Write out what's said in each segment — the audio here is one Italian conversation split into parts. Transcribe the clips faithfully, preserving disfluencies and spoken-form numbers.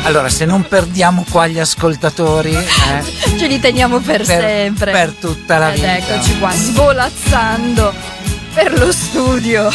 Allora, se non perdiamo qua gli ascoltatori, eh, ce li teniamo per, per sempre. Per tutta la Ed vita. eccoci qua, svolazzando per lo studio.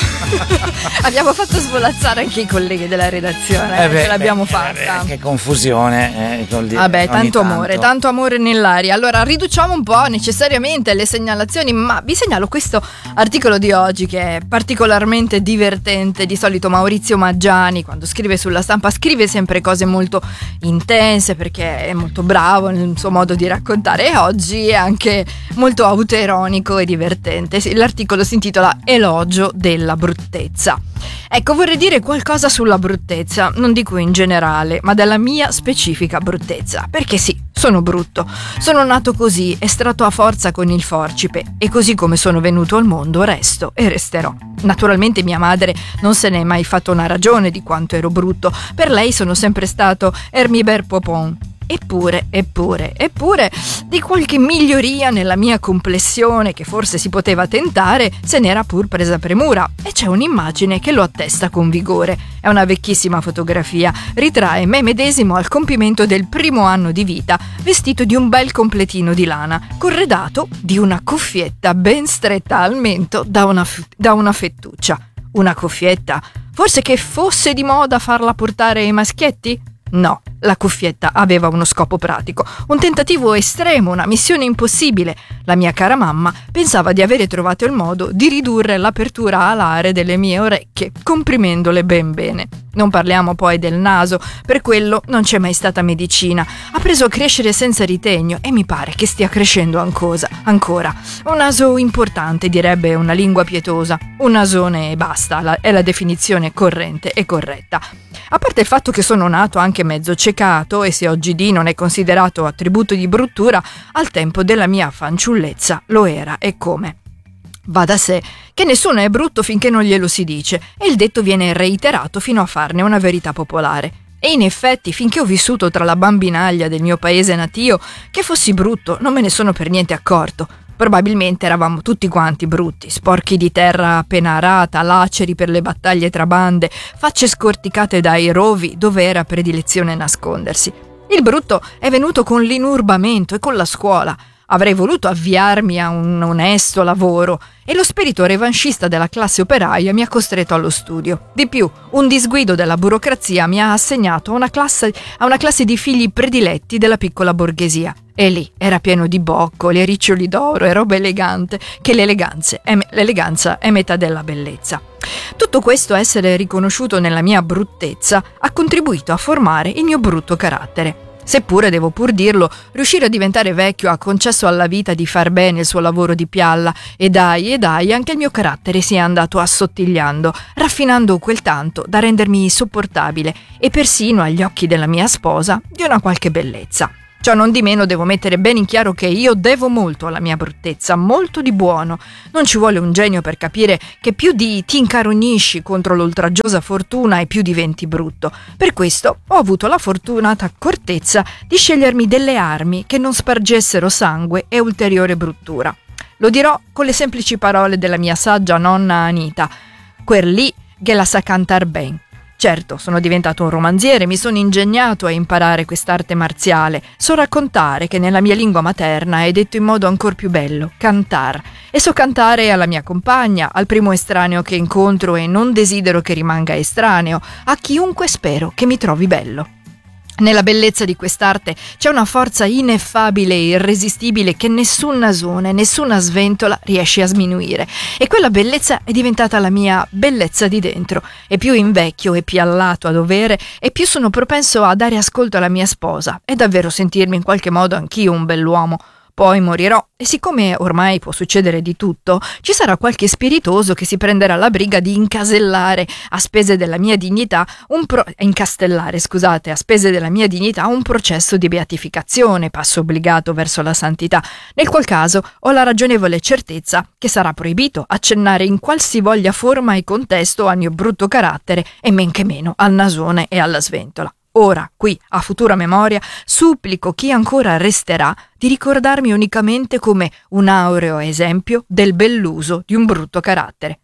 Abbiamo fatto svolazzare anche i colleghi della redazione, Eh beh, ce l'abbiamo beh, fatta. eh beh, che confusione. Eh, col dire, Vabbè, ogni tanto amore, tanto. tanto amore nell'aria. Allora, riduciamo un po' necessariamente le segnalazioni, ma vi segnalo questo articolo di oggi che è particolarmente divertente. Di solito Maurizio Maggiani, quando scrive sulla Stampa, scrive sempre cose molto intense perché è molto bravo nel suo modo di raccontare, e oggi è anche molto autoironico e divertente. L'articolo si intitola Elogio della bruttezza. Ecco, vorrei dire qualcosa sulla bruttezza, non dico in generale, ma della mia specifica bruttezza, perché sì, sono brutto, sono nato così, estratto a forza con il forcipe, e così come sono venuto al mondo resto e resterò. Naturalmente mia madre non se n'è mai fatto una ragione di quanto ero brutto, per lei sono sempre stato Hermibert Popon. Eppure, eppure, eppure, di qualche miglioria nella mia complessione che forse si poteva tentare, se n'era pur presa premura, e c'è un'immagine che lo attesta con vigore. È una vecchissima fotografia, ritrae me medesimo al compimento del primo anno di vita, vestito di un bel completino di lana, corredato di una cuffietta ben stretta al mento da una, f- da una fettuccia. Una cuffietta? Forse che fosse di moda farla portare ai maschietti? No, la cuffietta aveva uno scopo pratico, un tentativo estremo, una missione impossibile. La mia cara mamma pensava di avere trovato il modo di ridurre l'apertura alare delle mie orecchie, comprimendole ben bene. Non parliamo poi del naso, per quello non c'è mai stata medicina. Ha preso a crescere senza ritegno e mi pare che stia crescendo ancora. ancora. Un naso importante, direbbe una lingua pietosa. Un nasone e basta, la, è la definizione corrente e corretta. A parte il fatto che sono nato anche mezzo ciecato, e se oggi di non è considerato attributo di bruttura, al tempo della mia fanciullezza lo era, e come. Va da sé che nessuno è brutto finché non glielo si dice, e il detto viene reiterato fino a farne una verità popolare. E in effetti, finché ho vissuto tra la bambinaglia del mio paese natio, che fossi brutto non me ne sono per niente accorto. Probabilmente eravamo tutti quanti brutti, sporchi di terra appena arata, laceri per le battaglie tra bande, facce scorticate dai rovi dove era predilezione nascondersi. Il brutto è venuto con l'inurbamento e con la scuola. Avrei voluto avviarmi a un onesto lavoro, e lo spirito revanchista della classe operaia mi ha costretto allo studio. Di più, un disguido della burocrazia mi ha assegnato a una classe, a una classe di figli prediletti della piccola borghesia. E lì era pieno di boccoli e riccioli d'oro e roba elegante, che l'eleganza è, l'eleganza è metà della bellezza. Tutto questo, essere riconosciuto nella mia bruttezza, ha contribuito a formare il mio brutto carattere. Seppure, devo pur dirlo, riuscire a diventare vecchio ha concesso alla vita di far bene il suo lavoro di pialla, e dai e dai anche il mio carattere si è andato assottigliando, raffinando quel tanto da rendermi sopportabile e persino agli occhi della mia sposa di una qualche bellezza. Ciò non di meno devo mettere ben in chiaro che io devo molto alla mia bruttezza, molto di buono. Non ci vuole un genio per capire che più di ti incarognisci contro l'oltraggiosa fortuna e più diventi brutto. Per questo ho avuto la fortunata accortezza di scegliermi delle armi che non spargessero sangue e ulteriore bruttura. Lo dirò con le semplici parole della mia saggia nonna Anita: quel lì che la sa cantar ben. Certo, sono diventato un romanziere, mi sono ingegnato a imparare quest'arte marziale. So raccontare, che nella mia lingua materna è detto in modo ancor più bello, cantar. E so cantare alla mia compagna, al primo estraneo che incontro e non desidero che rimanga estraneo, a chiunque spero che mi trovi bello. Nella bellezza di quest'arte c'è una forza ineffabile e irresistibile che nessun nasone, nessuna sventola riesce a sminuire, e quella bellezza è diventata la mia bellezza di dentro. E più invecchio e piallato a dovere, e più sono propenso a dare ascolto alla mia sposa e davvero sentirmi in qualche modo anch'io un bell'uomo. Poi morirò, e siccome ormai può succedere di tutto, ci sarà qualche spiritoso che si prenderà la briga di incasellare a spese della mia dignità un pro- incastellare, scusate, a spese della mia dignità un processo di beatificazione, passo obbligato verso la santità, nel qual caso ho la ragionevole certezza che sarà proibito accennare in qualsivoglia forma e contesto al mio brutto carattere, e men che meno al nasone e alla sventola. Ora, qui, a futura memoria, supplico chi ancora resterà di ricordarmi unicamente come un aureo esempio del bell'uso di un brutto carattere.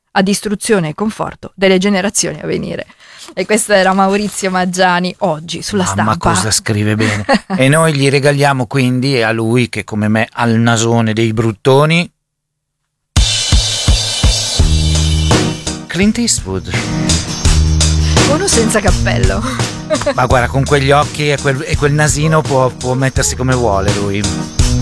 a distruzione e conforto delle generazioni a venire. E questo era Maurizio Maggiani oggi sulla Mamma, Stampa. cosa scrive bene. E noi gli regaliamo quindi a lui, che come me ha il nasone dei bruttoni, Clint Eastwood. Uno senza cappello. Ma guarda, con quegli occhi e quel, e quel nasino può, può mettersi come vuole lui.